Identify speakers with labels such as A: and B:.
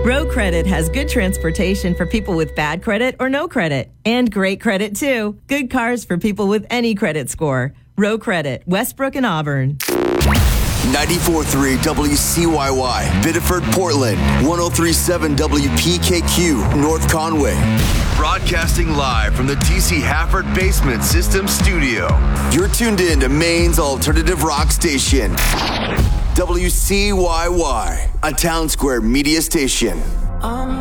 A: Row Credit has good transportation for people with bad credit or no credit. And great credit, too. Good cars for people with any credit score. Row Credit, Westbrook and Auburn.
B: 94.3 WCYY, Biddeford, Portland. 103.7 WPKQ, North Conway. Broadcasting live from the DC Hafford Basement System Studio. You're tuned in to Maine's alternative rock station. WCYY, a Town Square media station.